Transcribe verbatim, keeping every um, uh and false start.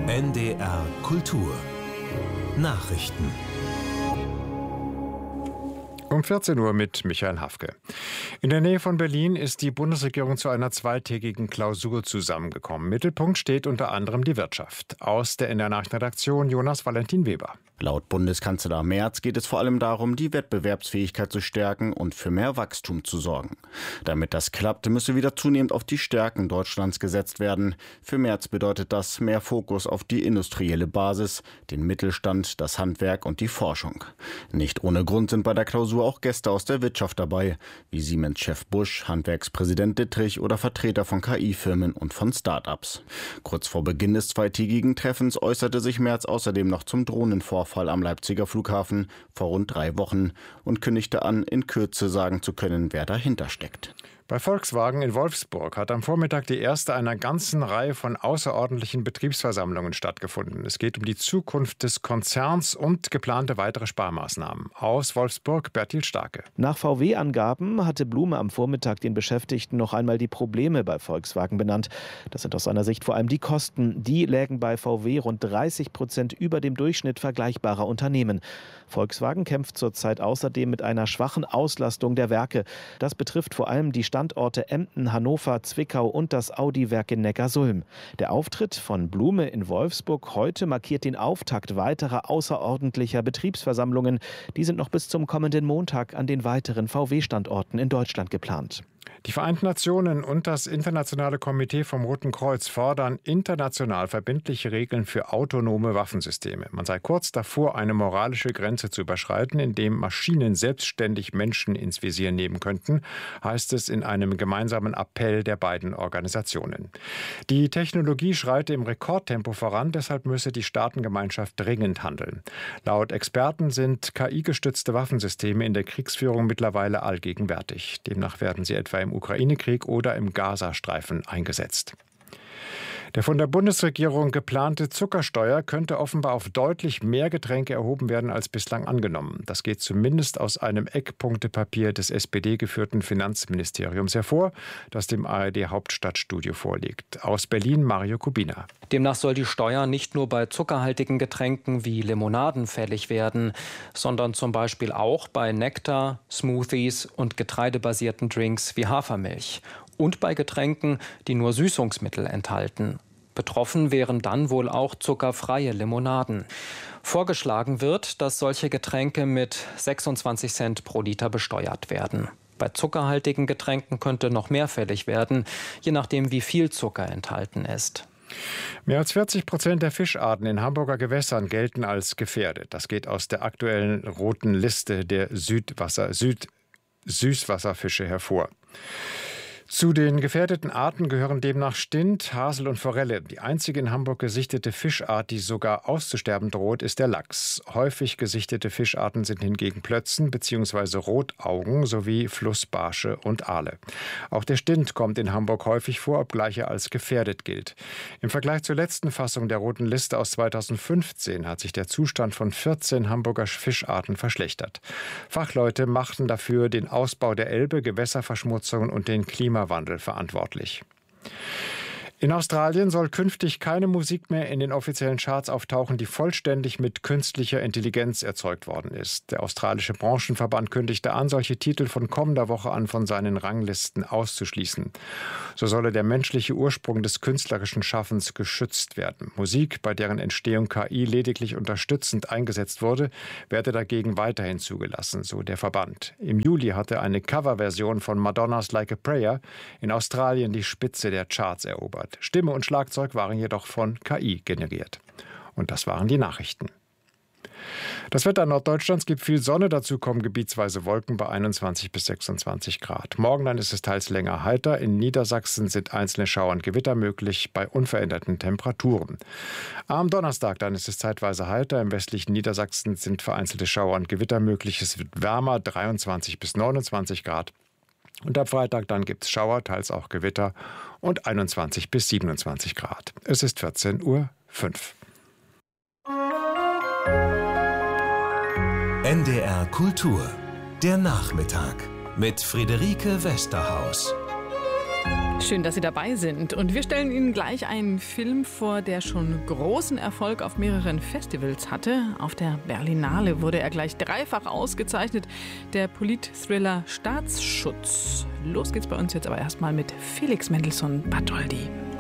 N D R Kultur Nachrichten. Um vierzehn Uhr mit Michael Hafke. In der Nähe von Berlin ist die Bundesregierung zu einer zweitägigen Klausur zusammengekommen. Im Mittelpunkt steht unter anderem die Wirtschaft. Aus der N D R-Nachrichtenredaktion Jonas Valentin Weber. Laut Bundeskanzler Merz geht es vor allem darum, die Wettbewerbsfähigkeit zu stärken und für mehr Wachstum zu sorgen. Damit das klappt, müsse wieder zunehmend auf die Stärken Deutschlands gesetzt werden. Für Merz bedeutet das mehr Fokus auf die industrielle Basis, den Mittelstand, das Handwerk und die Forschung. Nicht ohne Grund sind bei der Klausur auch Gäste aus der Wirtschaft dabei, wie Siemens-Chef Busch, Handwerkspräsident Dittrich oder Vertreter von K I-Firmen und von Start-ups. Kurz vor Beginn des zweitägigen Treffens äußerte sich Merz außerdem noch zum Drohnenvorfall am Leipziger Flughafen vor rund drei Wochen und kündigte an, in Kürze sagen zu können, wer dahinter steckt. Bei Volkswagen in Wolfsburg hat am Vormittag die erste einer ganzen Reihe von außerordentlichen Betriebsversammlungen stattgefunden. Es geht um die Zukunft des Konzerns und geplante weitere Sparmaßnahmen. Aus Wolfsburg Bertil Starke. Nach V W-Angaben hatte Blume am Vormittag den Beschäftigten noch einmal die Probleme bei Volkswagen benannt. Das sind aus seiner Sicht vor allem die Kosten. Die lägen bei V W rund dreißig Prozent über dem Durchschnitt vergleichbarer Unternehmen. Volkswagen kämpft zurzeit außerdem mit einer schwachen Auslastung der Werke. Das betrifft vor allem die Standorte Emden, Hannover, Zwickau und das Audi-Werk in Neckarsulm. Der Auftritt von Blume in Wolfsburg heute markiert den Auftakt weiterer außerordentlicher Betriebsversammlungen. Die sind noch bis zum kommenden Montag an den weiteren V W-Standorten in Deutschland geplant. Die Vereinten Nationen und das Internationale Komitee vom Roten Kreuz fordern international verbindliche Regeln für autonome Waffensysteme. Man sei kurz davor, eine moralische Grenze zu überschreiten, indem Maschinen selbstständig Menschen ins Visier nehmen könnten, heißt es in einem gemeinsamen Appell der beiden Organisationen. Die Technologie schreite im Rekordtempo voran, deshalb müsse die Staatengemeinschaft dringend handeln. Laut Experten sind K I-gestützte Waffensysteme in der Kriegsführung mittlerweile allgegenwärtig. Demnach werden sie etwa im Ukraine-Krieg oder im Gazastreifen eingesetzt. Der von der Bundesregierung geplante Zuckersteuer könnte offenbar auf deutlich mehr Getränke erhoben werden als bislang angenommen. Das geht zumindest aus einem Eckpunktepapier des S P D-geführten Finanzministeriums hervor, das dem A R D-Hauptstadtstudio vorliegt. Aus Berlin Mario Kubina. Demnach soll die Steuer nicht nur bei zuckerhaltigen Getränken wie Limonaden fällig werden, sondern zum Beispiel auch bei Nektar, Smoothies und getreidebasierten Drinks wie Hafermilch. Und bei Getränken, die nur Süßungsmittel enthalten. Betroffen wären dann wohl auch zuckerfreie Limonaden. Vorgeschlagen wird, dass solche Getränke mit sechsundzwanzig Cent pro Liter besteuert werden. Bei zuckerhaltigen Getränken könnte noch mehr fällig werden, je nachdem, wie viel Zucker enthalten ist. Mehr als vierzig Prozent der Fischarten in Hamburger Gewässern gelten als gefährdet. Das geht aus der aktuellen roten Liste der Südwasser, Süd, Süßwasserfische hervor. Zu den gefährdeten Arten gehören demnach Stint, Hasel und Forelle. Die einzige in Hamburg gesichtete Fischart, die sogar auszusterben droht, ist der Lachs. Häufig gesichtete Fischarten sind hingegen Plötzen bzw. Rotaugen sowie Flussbarsche und Aale. Auch der Stint kommt in Hamburg häufig vor, obgleich er als gefährdet gilt. Im Vergleich zur letzten Fassung der Roten Liste aus zweitausendfünfzehn hat sich der Zustand von vierzehn Hamburger Fischarten verschlechtert. Fachleute machten dafür den Ausbau der Elbe, Gewässerverschmutzungen und den Klimawandel verantwortlich. In Australien soll künftig keine Musik mehr in den offiziellen Charts auftauchen, die vollständig mit künstlicher Intelligenz erzeugt worden ist. Der australische Branchenverband kündigte an, solche Titel von kommender Woche an von seinen Ranglisten auszuschließen. So solle der menschliche Ursprung des künstlerischen Schaffens geschützt werden. Musik, bei deren Entstehung K I lediglich unterstützend eingesetzt wurde, werde dagegen weiterhin zugelassen, so der Verband. Im Juli hatte eine Coverversion von Madonnas Like a Prayer in Australien die Spitze der Charts erobert. Stimme und Schlagzeug waren jedoch von K I generiert. Und das waren die Nachrichten. Das Wetter Norddeutschlands gibt viel Sonne, dazu kommen gebietsweise Wolken bei einundzwanzig bis sechsundzwanzig Grad. Morgen dann ist es teils länger heiter. In Niedersachsen sind einzelne Schauer und Gewitter möglich bei unveränderten Temperaturen. Am Donnerstag dann ist es zeitweise heiter. Im westlichen Niedersachsen sind vereinzelte Schauer und Gewitter möglich. Es wird wärmer, dreiundzwanzig bis neunundzwanzig Grad. Und ab Freitag dann gibt es Schauer, teils auch Gewitter und einundzwanzig bis siebenundzwanzig Grad. Es ist vierzehn Uhr fünf. N D R Kultur, der Nachmittag mit Friederike Westerhaus. Schön, dass Sie dabei sind. Und wir stellen Ihnen gleich einen Film vor, der schon großen Erfolg auf mehreren Festivals hatte. Auf der Berlinale wurde er gleich dreifach ausgezeichnet. Der Polit-Thriller Staatsschutz. Los geht's bei uns jetzt aber erstmal mit Felix Mendelssohn Bartholdy.